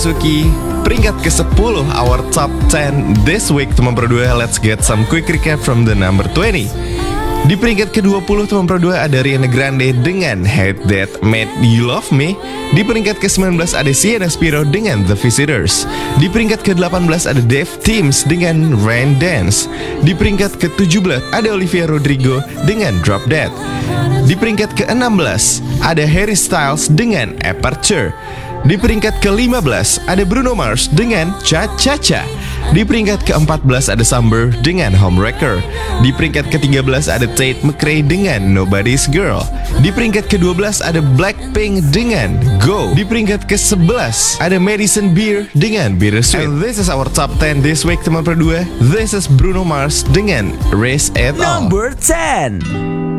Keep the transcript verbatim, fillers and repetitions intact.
memasuki peringkat ke sepuluh our top ten this week. Teman Pro dua, let's get some quick recap from the number twenty. Di peringkat ke dua puluh teman Pro dua ada Ariana Grande dengan Hate That Made You Love Me. Di peringkat ke sembilan belas ada Sienna Spiro dengan The Visitors. Di peringkat ke delapan belas ada Dave Teams dengan Rain Dance. Di peringkat ke tujuh belas ada Olivia Rodrigo dengan Drop Dead. Di peringkat ke enam belas ada Harry Styles dengan Aperture. Di peringkat ke lima belas ada Bruno Mars dengan Cha Cha Cha. Di peringkat ke empat belas ada Summer dengan Homewrecker. Di peringkat ke tiga belas ada Tate McRae dengan Nobody's Girl. Di peringkat ke dua belas ada Blackpink dengan Go. Di peringkat ke sebelas ada Madison Beer dengan Bittersweet. And this is our top ten this week teman Pro dua. This is Bruno Mars dengan Race It On. Number ten.